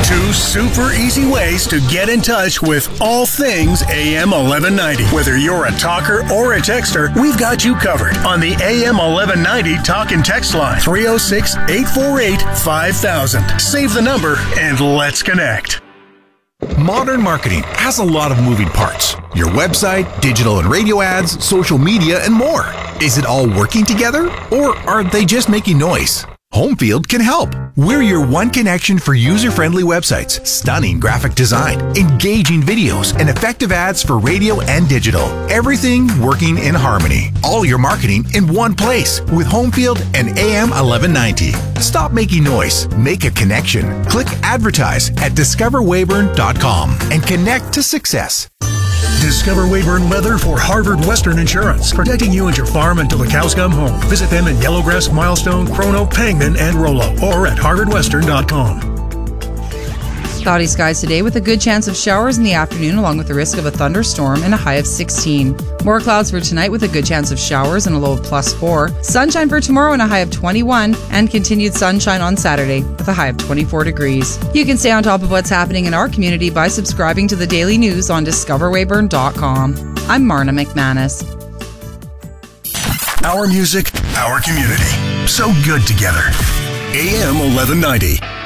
Two super easy ways to get in touch with all things AM 1190. Whether you're a talker or a texter, we've got you covered on the AM 1190 talk and text line 306-848-5000. Save the number and let's connect. Modern marketing has a lot of moving parts. Your website, digital and radio ads, social media, and more. Is it all working together, or are they just making noise? Homefield can help. We're your one connection for user-friendly websites, stunning graphic design, engaging videos, and effective ads for radio and digital. Everything working in harmony. All your marketing in one place with Homefield and AM 1190. Stop making noise. Make a connection. Click advertise at discoverweyburn.com and connect to success. Discover Weyburn Weather for Harvard Western Insurance, protecting you and your farm until the cows come home. Visit them in Yellowgrass, Milestone, Chrono, Pangman, and Rollo, or at harvardwestern.com. Cloudy skies today with a good chance of showers in the afternoon along with the risk of a thunderstorm and a high of 16. More clouds for tonight with a good chance of showers and a low of +4. Sunshine for tomorrow and a high of 21, and continued sunshine on Saturday with a high of 24 degrees. You can stay on top of what's happening in our community by subscribing to the daily news on discoverweyburn.com. I'm Marna McManus. Our music, our community. So good together. AM 1190.